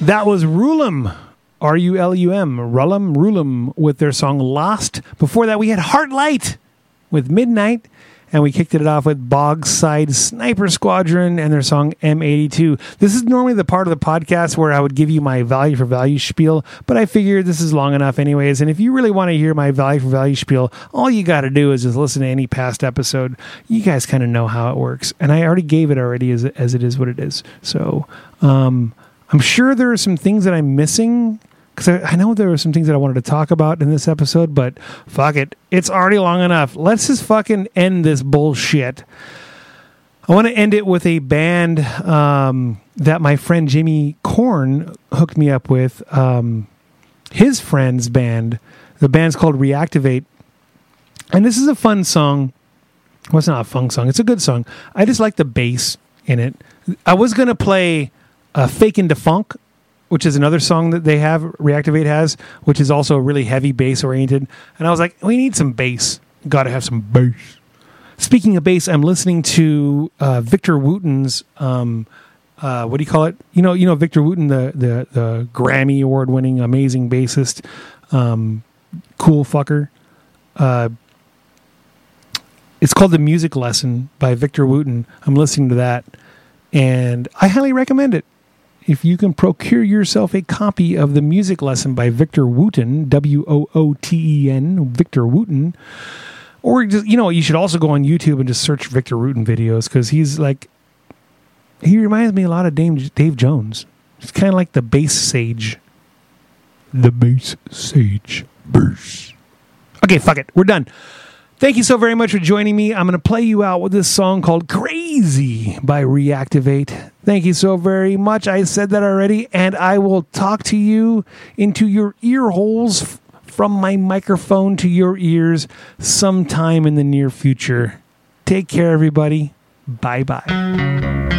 That was Rulum, R-U-L-U-M, Rulum, with their song Lost. Before that, we had Heartlight with Midnight, and we kicked it off with Bogside Sniper Squadron and their song M82. This is normally the part of the podcast where I would give you my value for value spiel, but I figured this is long enough anyways, and if you really want to hear my value for value spiel, all you got to do is just listen to any past episode. You guys kind of know how it works, and I already gave it already as it is what it is. So, I'm sure there are some things that I'm missing, because I know there were some things that I wanted to talk about in this episode, but fuck it. It's already long enough. Let's just fucking end this bullshit. I want to end it with a band that my friend Jimmy Korn hooked me up with. His friend's band. The band's called Reactivate. And this is a fun song. Well, it's not a fun song. It's a good song. I just like the bass in it. I was going to play Fake Into Funk, which is another song that they have, Reactivate has, which is also really heavy bass oriented. And I was like, we need some bass. Got to have some bass. Speaking of bass, I'm listening to Victor Wooten's, what do you call it? You know Victor Wooten, the Grammy Award winning amazing bassist, cool fucker. It's called The Music Lesson by Victor Wooten. I'm listening to that, and I highly recommend it. If you can procure yourself a copy of The Music Lesson by Victor Wooten, W-O-O-T-E-N, Victor Wooten, or just, you should also go on YouTube and just search Victor Wooten videos, because he reminds me a lot of Dave Jones. He's kind of like the bass sage. The bass sage. Bass. Okay, fuck it. We're done. Thank you so very much for joining me. I'm going to play you out with this song called Crazy by Reactivate. Thank you so very much. I said that already, and I will talk to you into your ear holes from my microphone to your ears sometime in the near future. Take care, everybody. Bye-bye.